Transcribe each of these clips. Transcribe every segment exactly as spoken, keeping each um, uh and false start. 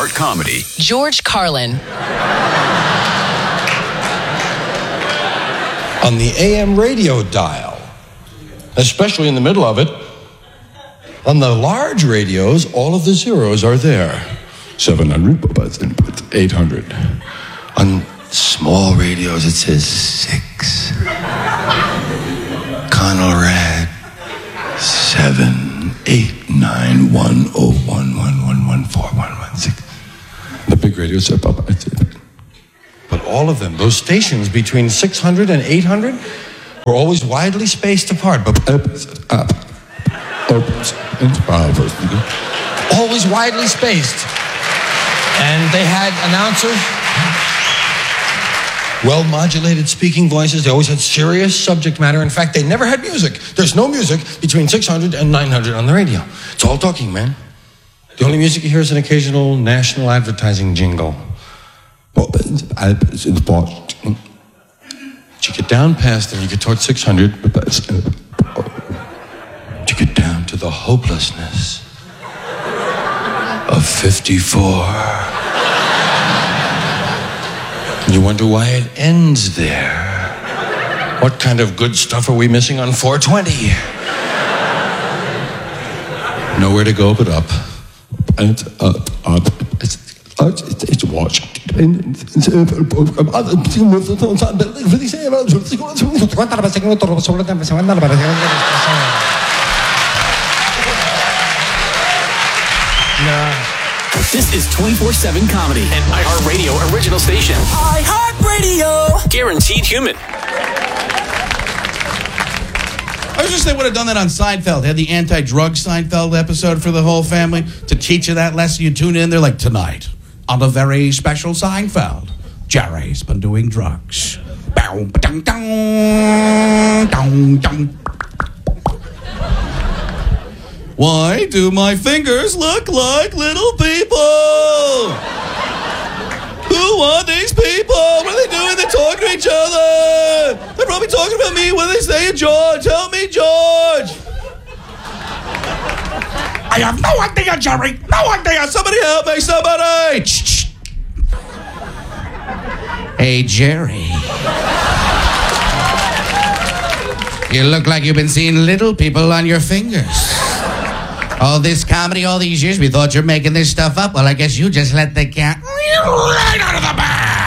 iHeart Comedy. George Carlin. On the A M radio dial, especially in the middle of it. On the large radios, all of the zeros are there. seven hundred, eight hundred. On small radios, it says six. Conrad, seven, eight, nine, one, oh, one, one, one, one, four, one, one, six. The big radios are up. But all of them, those stations between six hundred and eight hundred, were always widely spaced apart. But up. Always widely spaced. And they had announcers, well-modulated speaking voices. They always had serious subject matter. In fact, they never had music. There's no music between six hundred and nine hundred on the radio. It's all talking, man. The only music you hear is an occasional national advertising jingle. But you get down past them, you get towards six hundred. You get down to the hopelessness of fifty-four. You wonder why it ends there. What kind of good stuff are we missing on four twenty? Nowhere to go but up. And up, up. It's, it's, it's watch. This is twenty-four seven Comedy, an iHeartRadio original station. iHeartRadio! Guaranteed human. I was just they would have done that on Seinfeld. They had the anti-drug Seinfeld episode for the whole family to teach you that lesson. You tune in, they're like, tonight, on a very special Seinfeld, Jerry's been doing drugs. Bow, dong, dong, dong, dong. Why do my fingers look like little people? Who are these people? What are they doing? They're talking to each other. They're probably talking about me. What are they saying, George? Help me, George. I have no idea, Jerry. No idea. Somebody help me. Somebody. Shh, shh. Hey, Jerry. You look like you've been seeing little people on your fingers. All this comedy all these years, we thought you're making this stuff up. Well, I guess you just let the cat right out of the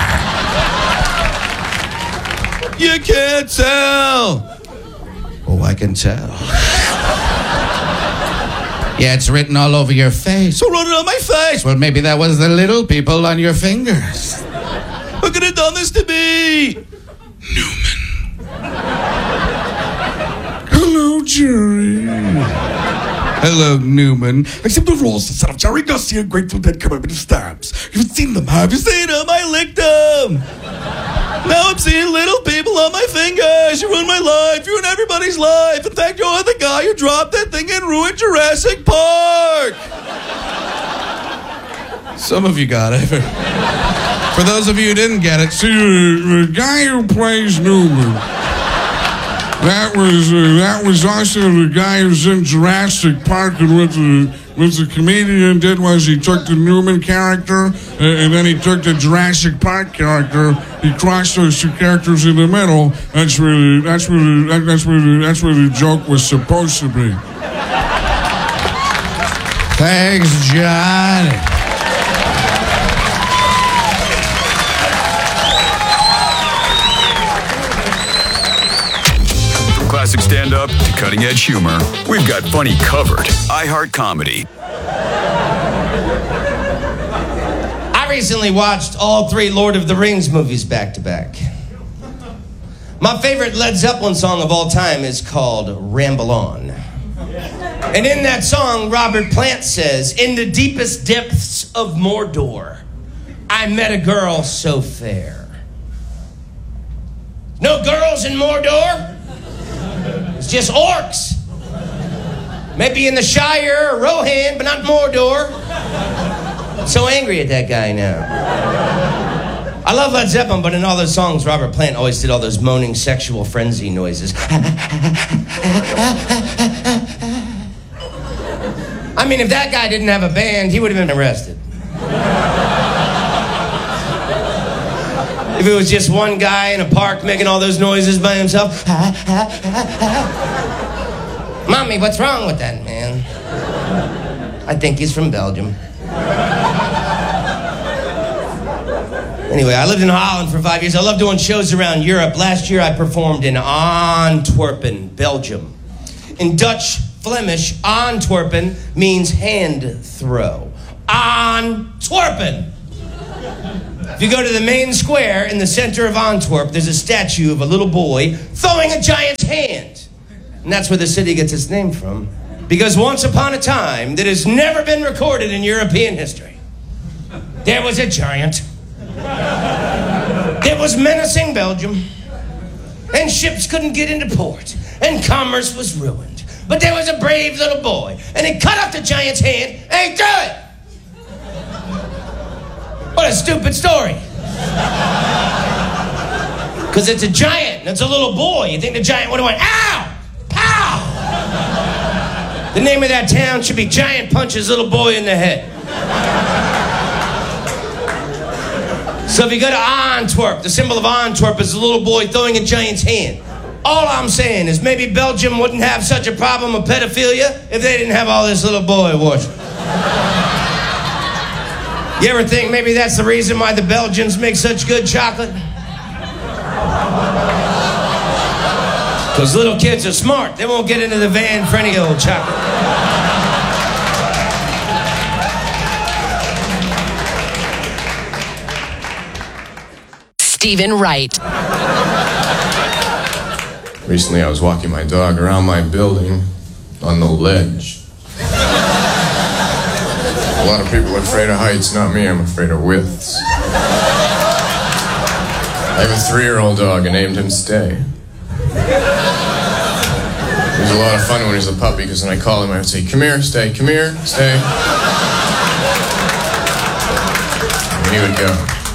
bag. You can't tell. Oh, I can tell. Yeah, it's written all over your face. Who wrote it on my face? Well, maybe that was the little people on your fingers. Who could have done this to me? Newman. Hello, Jerry. Hello, Newman. Accept the roles instead of Jerry Garcia, Grateful Dead commemorative stamps. You've seen them, have you seen them? I licked them. Now I'm seeing little people on my fingers. You ruined my life. You ruined everybody's life. In fact, you're the guy who dropped that thing and ruined Jurassic Park. Some of you got it. For those of you who didn't get it, see, the guy who plays Newman, That was uh, that was also the guy who's in Jurassic Park, and what the, what the comedian did was he took the Newman character uh, and then he took the Jurassic Park character. He crossed those two characters in the middle. That's where the, that's where the, that's where the, that's where the joke was supposed to be. Thanks, John. Classic stand-up to cutting-edge humor, we've got funny covered. iHeart Comedy. I recently watched all three Lord of the Rings movies back-to-back. My favorite Led Zeppelin song of all time is called Ramble On. And in that song, Robert Plant says, "In the deepest depths of Mordor, I met a girl so fair." No girls in Mordor? It's just orcs. Maybe in the Shire or Rohan, but not Mordor. I'm so angry at that guy now. I love Led Zeppelin, but in all those songs, Robert Plant always did all those moaning sexual frenzy noises. I mean, if that guy didn't have a band, he would have been arrested. If it was just one guy in a park making all those noises by himself. Mommy, what's wrong with that man? I think he's from Belgium. Anyway, I lived in Holland for five years. I love doing shows around Europe. Last year I performed in Antwerpen, Belgium. In Dutch Flemish, Antwerpen means hand throw. Antwerpen. If you go to the main square in the center of Antwerp, there's a statue of a little boy throwing a giant's hand. And that's where the city gets its name from. Because once upon a time that has never been recorded in European history, there was a giant that was menacing Belgium, and ships couldn't get into port, and commerce was ruined. But there was a brave little boy, and he cut off the giant's hand, and he threw it. What a stupid story. Because it's a giant, and it's a little boy. You think the giant would have went, ow! Pow! The name of that town should be Giant Punches Little Boy in the Head. So if you go to Antwerp, the symbol of Antwerp is a little boy throwing a giant's hand. All I'm saying is maybe Belgium wouldn't have such a problem with pedophilia if they didn't have all this little boy worship. You ever think maybe that's the reason why the Belgians make such good chocolate? Because little kids are smart. They won't get into the van for any old chocolate. Stephen Wright. Recently I was walking my dog around my building on the ledge. A lot of people are afraid of heights, not me, I'm afraid of widths. I have a three-year-old dog, I named him Stay. It was a lot of fun when he was a puppy, because when I called him I would say, come here, Stay, come here, Stay. And he would go.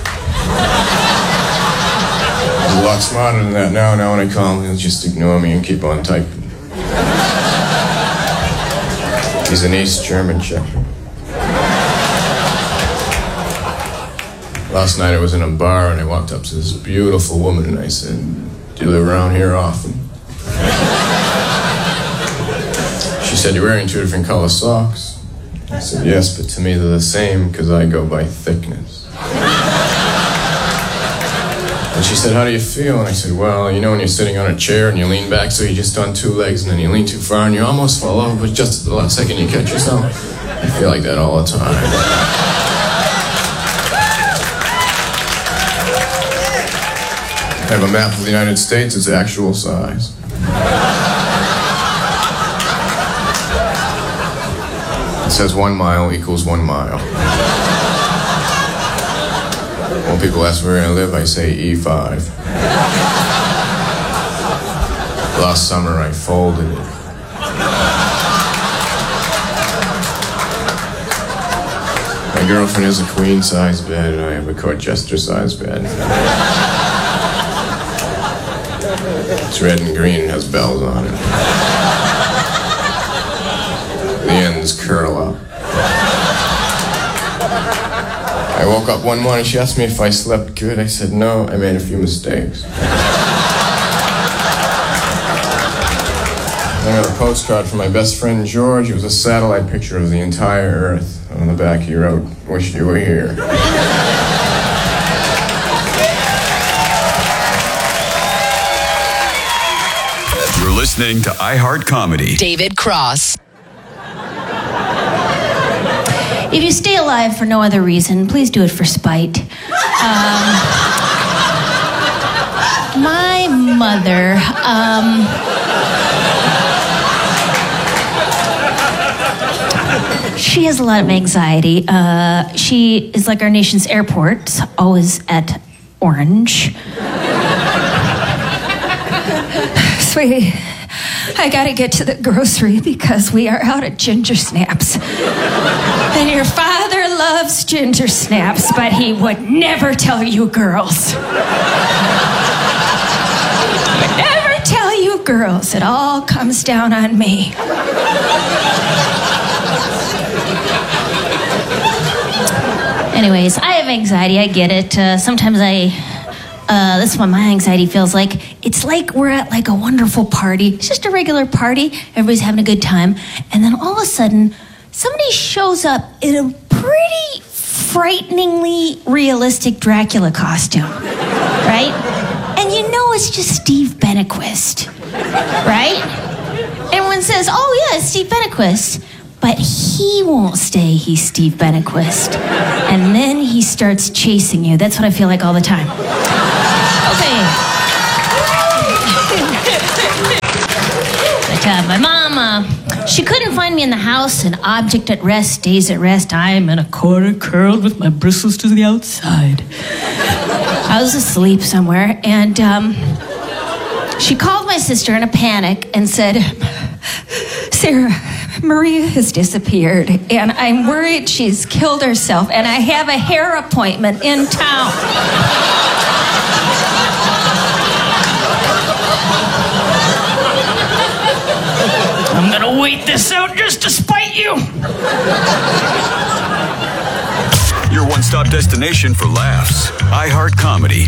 He's a lot smarter than that now. Now when I call him, he'll just ignore me and keep on typing. He's an East German Shepherd. Last night I was in a bar and I walked up to this beautiful woman and I said, do you live around here often? She said, you're wearing two different color socks. I said, yes, but to me they're the same because I go by thickness. And she said, how do you feel? And I said, well, you know when you're sitting on a chair and you lean back so you're just on two legs and then you lean too far and you almost fall over, but just at the last second you catch yourself? I feel like that all the time. I have a map of the United States, it's actual size. It says one mile equals one mile. When people ask where I live, I say E five. Last summer I folded it. My girlfriend has a queen-size bed and I have a Colchester-size bed. It's red and green and has bells on it. The ends curl up. I woke up one morning, she asked me if I slept good. I said, no, I made a few mistakes. I got a postcard from my best friend George. It was a satellite picture of the entire Earth. On the back he wrote, wish you were here. You're listening to iHeart Comedy. David Cross. If you stay alive for no other reason, please do it for spite. Um, my mother, um, she has a lot of anxiety. Uh, she is like our nation's airport, always at orange. Sweetie, I gotta get to the grocery because we are out of ginger snaps. And your father loves ginger snaps, but he would never tell you girls. He would never tell you girls. It all comes down on me. Anyways, I have anxiety, I get it. Uh, sometimes I Uh, this is what my anxiety feels like. It's like we're at like a wonderful party. It's just a regular party. Everybody's having a good time. And then all of a sudden, somebody shows up in a pretty frighteningly realistic Dracula costume, right? And you know it's just Steve Benequist, right? Everyone says, oh yeah, it's Steve Benequist. But he won't stay, he's Steve Benequist. And then he starts chasing you. That's what I feel like all the time. Okay. But uh, my mom, uh, she couldn't find me in the house. An object at rest stays at rest. I am in a corner curled with my bristles to the outside. I was asleep somewhere, and um, she called my sister in a panic and said, Sarah, Maria has disappeared, and I'm worried she's killed herself, and I have a hair appointment in town. I'm gonna wait this out just to spite you. Your one-stop destination for laughs. iHeart Comedy.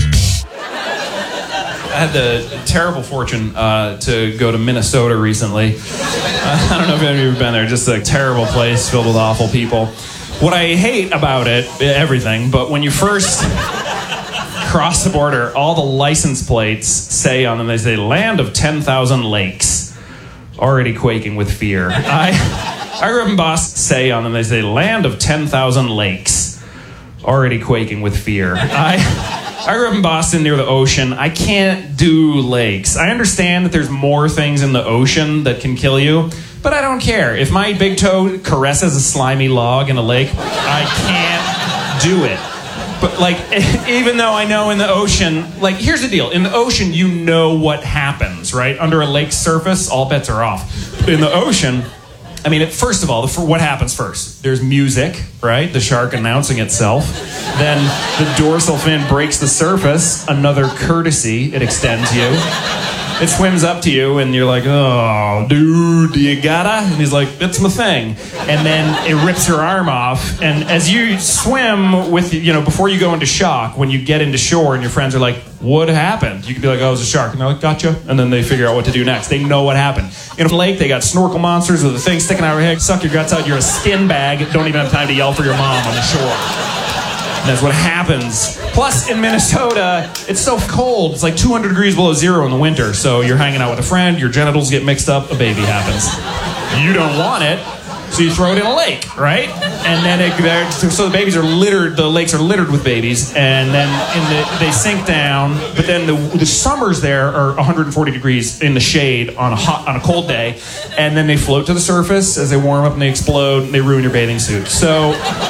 I had the terrible fortune uh, to go to Minnesota recently. Uh, I don't know if any of you have been there. Just a terrible place filled with awful people. What I hate about it, everything, but when you first cross the border, all the license plates say on them, they say, land of ten thousand lakes. Already quaking with fear. I, I grew up in Boston, say on them, they say, land of ten thousand lakes. Already quaking with fear. I... I grew up in Boston near the ocean. I can't do lakes. I understand that there's more things in the ocean that can kill you, but I don't care. If my big toe caresses a slimy log in a lake, I can't do it. But like, even though I know in the ocean, like, here's the deal. In the ocean, you know what happens, right? Under a lake's surface, all bets are off. In the ocean, I mean, first of all, the, what happens first? There's music, right? The shark announcing itself. Then the dorsal fin breaks the surface. Another courtesy it extends you. It swims up to you, and you're like, oh, dude, do you gotta? And he's like, that's my thing. And then it rips your arm off. And as you swim with, you know, before you go into shock, when you get into shore and your friends are like, what happened? You can be like, oh, it was a shark. And they're like, gotcha. And then they figure out what to do next. They know what happened. In a lake, they got snorkel monsters with a thing sticking out of your head, suck your guts out. You're a skin bag. Don't even have time to yell for your mom on the shore. And that's what happens. Plus, in Minnesota, it's so cold. It's like two hundred degrees below zero in the winter. So you're hanging out with a friend, your genitals get mixed up, a baby happens. You don't want it, so you throw it in a lake, right? And then it, so the babies are littered, the lakes are littered with babies, and then in the, they sink down. But then the, the summers there are one hundred forty degrees in the shade on a hot, on a cold day, and then they float to the surface as they warm up and they explode and they ruin your bathing suit. So.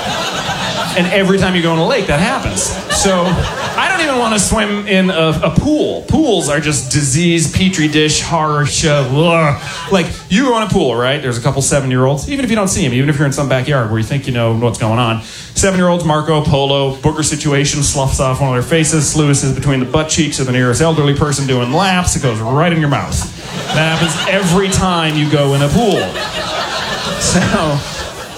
And every time you go in a lake, that happens. So I don't even want to swim in a, a pool. Pools are just disease, petri dish, horror show. Ugh. Like, you go in a pool, right? There's a couple seven-year-olds, even if you don't see them, even if you're in some backyard where you think you know what's going on. Seven-year-olds, Marco Polo, booger situation, sloughs off one of their faces. Lewis is between the butt cheeks of the nearest elderly person doing laps. It goes right in your mouth. That happens every time you go in a pool. So...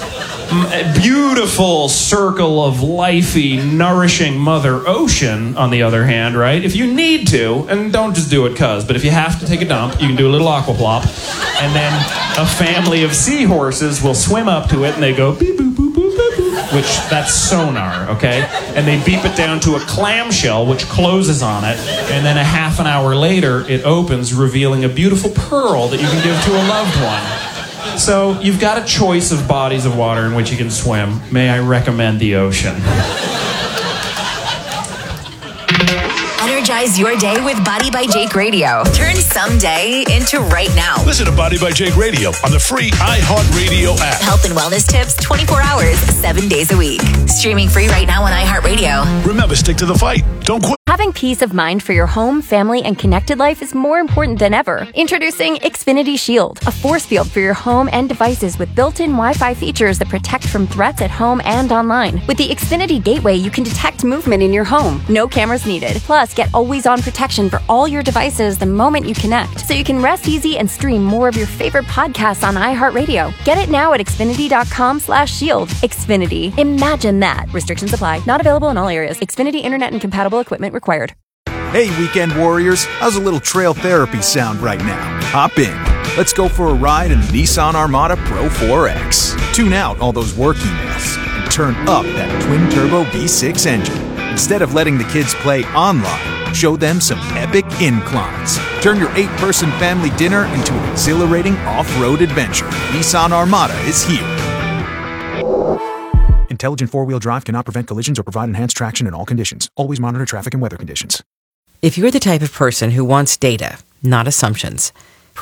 a beautiful circle of lifey, nourishing Mother Ocean, on the other hand, right? If you need to, and don't just do it cuz, but if you have to take a dump, you can do a little aquaplop, and then a family of seahorses will swim up to it, and they go beep, boop, boop, boop, boop, boop, which, that's sonar, okay? And they beep it down to a clamshell, which closes on it, and then a half an hour later, it opens, revealing a beautiful pearl that you can give to a loved one. So, you've got a choice of bodies of water in which you can swim. May I recommend the ocean? Energize your day with Body by Jake Radio. Turn someday into right now. Listen to Body by Jake Radio on the free iHeartRadio app. Health and wellness tips twenty-four hours, seven days a week. Streaming free right now on iHeartRadio. Remember, stick to the fight. Don't quit. Having peace of mind for your home, family, and connected life is more important than ever. Introducing Xfinity Shield, a force field for your home and devices with built-in Wi-Fi features that protect from threats at home and online. With the Xfinity Gateway, you can detect movement in your home. No cameras needed. Plus, get always-on protection for all your devices the moment you connect, so you can rest easy and stream more of your favorite podcasts on iHeartRadio. Get it now at Xfinity.com slash shield. Xfinity. Imagine that. Restrictions apply. Not available in all areas. Xfinity Internet and compatible equipment required. Hey, weekend warriors, how's a little trail therapy sound right now? Hop in. Let's go for a ride in the Nissan Armada Pro four X. Tune out all those work emails and turn up that twin-turbo V six engine. Instead of letting the kids play online, show them some epic inclines. Turn your eight-person family dinner into an exhilarating off-road adventure. Nissan Armada is here. Intelligent four-wheel drive cannot prevent collisions or provide enhanced traction in all conditions. Always monitor traffic and weather conditions. If you're the type of person who wants data, not assumptions,